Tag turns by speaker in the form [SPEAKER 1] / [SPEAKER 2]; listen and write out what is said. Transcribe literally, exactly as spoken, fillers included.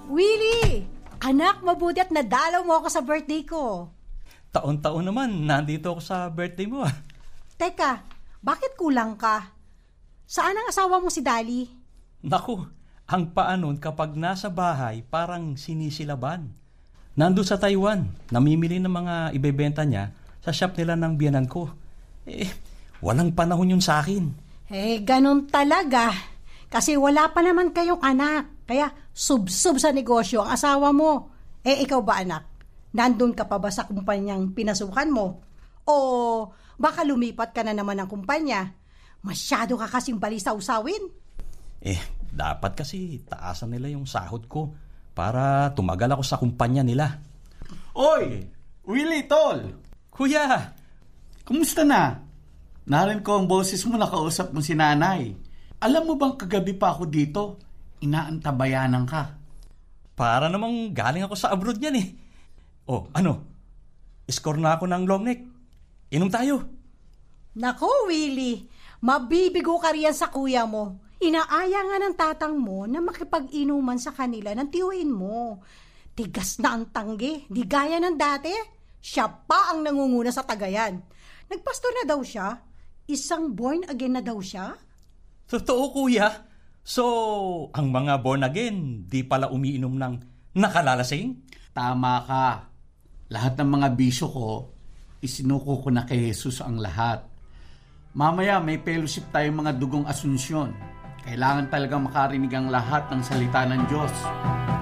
[SPEAKER 1] Willie! Anak, mabuti at nadalaw mo ako sa birthday ko.
[SPEAKER 2] Taon-taon naman, nandito ako sa birthday mo ah.
[SPEAKER 1] Teka, bakit kulang ka? Saan ang asawa mo si Dali?
[SPEAKER 2] Naku, ang paanon kapag nasa bahay parang sinisilaban. Nando sa Taiwan, namimili ng mga ibebenta niya sa shop nila ng biyanan ko. Eh, walang panahon yun sa akin.
[SPEAKER 1] Eh, ganun talaga. Kasi wala pa naman kayong anak. Kaya sub-sub sa negosyo ang asawa mo. Eh, ikaw ba anak? Nandun ka pa ba sa kumpanyang pinasukan mo? O baka lumipat ka na naman ng kumpanya? Masyado ka kasing balisa-usawin.
[SPEAKER 2] Eh, dapat kasi taasan nila yung sahod ko para tumagal ako sa kumpanya nila.
[SPEAKER 3] Oy! Willie, tol!
[SPEAKER 2] Kuya!
[SPEAKER 3] Kumusta na? Narinig ko ang boses mo, nakausap mo si nanay. Alam mo bang kagabi pa ako dito? Inaantabayanan ka.
[SPEAKER 2] Para namang galing ako sa abroad niyan eh. Oh, ano? Score na ako ng long neck. Inom tayo.
[SPEAKER 1] Nako, Willie. Mabibigo ka riyan sa kuya mo. Inaaya nga ng tatang mo na makipag-inuman sa kanila ng tiyuhin mo. Tigas na ang tanggi. Di gaya ng dati. Siya pa ang nangunguna sa Tagayan. Nagpastor na daw siya. Isang born again na daw siya.
[SPEAKER 2] Totoo, kuya. So, ang mga born again, di pala umiinom ng nakalalasing?
[SPEAKER 3] Tama ka. Lahat ng mga bisyo ko, isinuko ko na kay Jesus ang lahat. Mamaya may fellowship tayong mga dugong asunsyon. Kailangan talaga makarinig ang lahat ng salita ng Diyos.